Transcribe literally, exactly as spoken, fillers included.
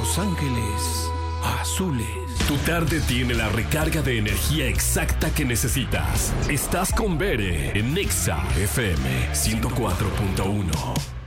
Los Ángeles Azules. Tu tarde tiene la recarga de energía exacta que necesitas. Estás con Bere en Nexa F M ciento cuatro punto uno.